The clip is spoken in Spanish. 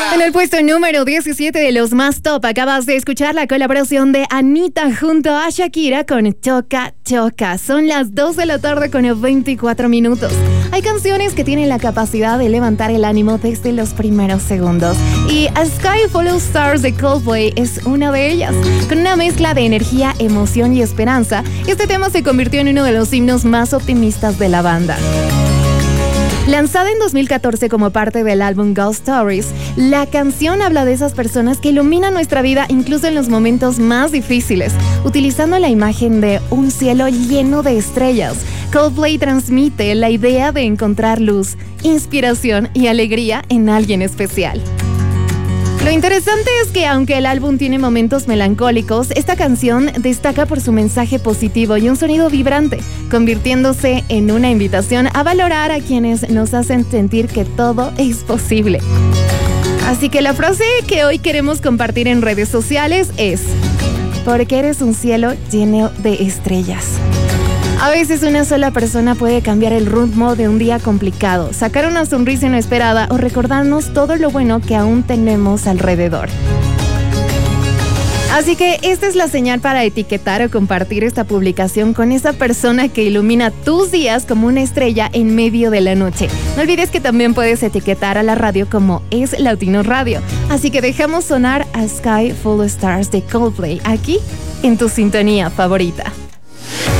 En el puesto número 17 de los más top acabas de escuchar la colaboración de Anitta junto a Shakira con Choca Choca. Son las 2 de la tarde con 24 minutos. Hay canciones que tienen la capacidad de levantar el ánimo desde los primeros segundos. Y A Sky Full of Stars de Coldplay es una de ellas. Con una mezcla de energía, emoción y esperanza, este tema se convirtió en uno de los himnos más optimistas de la banda. Lanzada en 2014 como parte del álbum Ghost Stories, la canción habla de esas personas que iluminan nuestra vida incluso en los momentos más difíciles, utilizando la imagen de un cielo lleno de estrellas. Coldplay transmite la idea de encontrar luz, inspiración y alegría en alguien especial. Lo interesante es que aunque el álbum tiene momentos melancólicos, esta canción destaca por su mensaje positivo y un sonido vibrante, convirtiéndose en una invitación a valorar a quienes nos hacen sentir que todo es posible. Así que la frase que hoy queremos compartir en redes sociales es: porque eres un cielo lleno de estrellas. A veces una sola persona puede cambiar el ritmo de un día complicado, sacar una sonrisa inesperada o recordarnos todo lo bueno que aún tenemos alrededor. Así que esta es la señal para etiquetar o compartir esta publicación con esa persona que ilumina tus días como una estrella en medio de la noche. No olvides que también puedes etiquetar a la radio como Es Latino Radio. Así que dejamos sonar a Sky Full of Stars de Coldplay aquí en tu sintonía favorita.